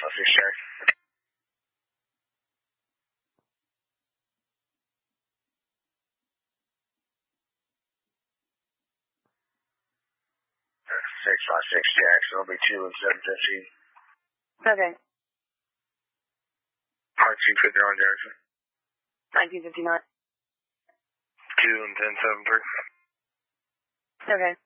656 Jackson. 656 Jackson, will be 2 and 715. Okay. 1959 Jackson. 1959. 2 and 1073. Okay.